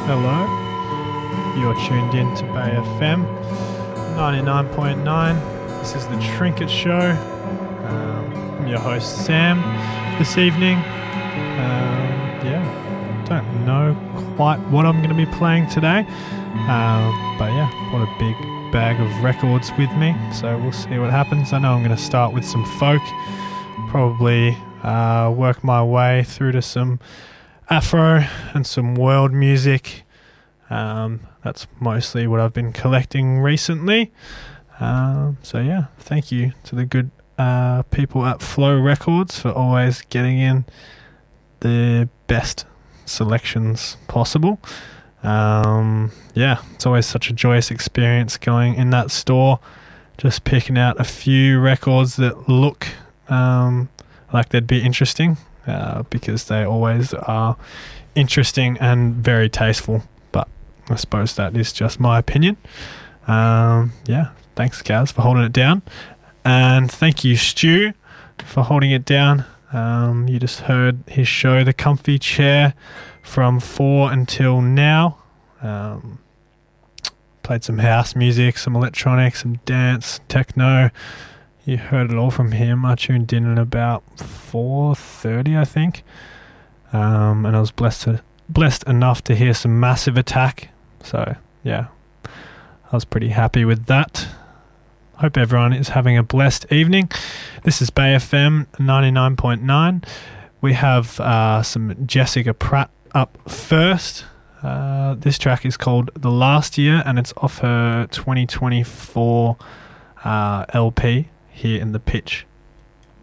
Hello, you're tuned in to Bay FM 99.9. This is the Trinket Show. I'm your host Sam this evening. Don't know quite what I'm going to be playing today, but yeah, brought a big bag of records with me, so we'll see what happens. I know I'm going to start with some folk, probably work my way through to some Afro and some world music. That's mostly what I've been collecting recently. So yeah, thank you to the good people at Flow Records for always getting in the best selections possible. It's always such a joyous experience going in that store, just picking out a few records that look like they'd be interesting, because they always are interesting and very tasteful, but I suppose that is just my opinion. Thanks Kaz for holding it down, and thank you Stu for holding it down. You just heard his show The Comfy Chair from 4 until now. Played some house music, some electronic, some dance, techno. You heard it all from him. I tuned in at about 4:30, I think. And I was blessed enough to hear some Massive Attack. So, yeah, I was pretty happy with that. Hope everyone is having a blessed evening. This is Bay FM 99.9. We have some Jessica Pratt up first. This track is called The Last Year, and it's off her 2024 LP, Here in the Pitch.